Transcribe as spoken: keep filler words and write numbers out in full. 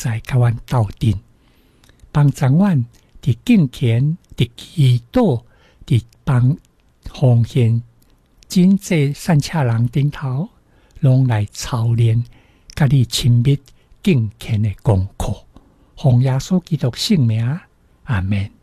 在甲阮斗阵，帮助阮伫敬虔、伫祈祷、伫帮奉献真济善车人顶头，拢来操练甲你亲密敬虔的功课。奉耶稣基督圣名，阿们。